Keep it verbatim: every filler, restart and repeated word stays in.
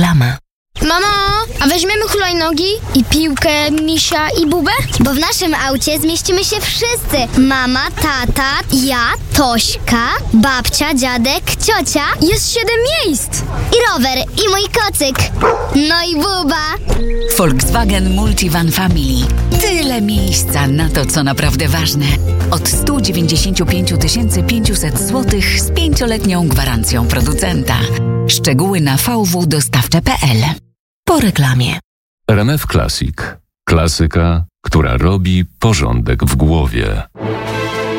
Reklama. Mamo, a weźmiemy hulajnogi i piłkę, misia i bubę? Bo w naszym aucie zmieścimy się wszyscy. Mama, tata, ja, Tośka, babcia, dziadek, ciocia Jest siedem miejsc. i rower, i mój kocyk. No i buba. Volkswagen Multivan Family. Tyle miejsca na to, co naprawdę ważne. Od sto dziewięćdziesiąt pięć tysięcy pięćset złotych z pięcioletnią gwarancją producenta. Szczegóły na v w dostawcze kropka p l. Po reklamie. R M F Classic. Klasyka, która robi porządek w głowie.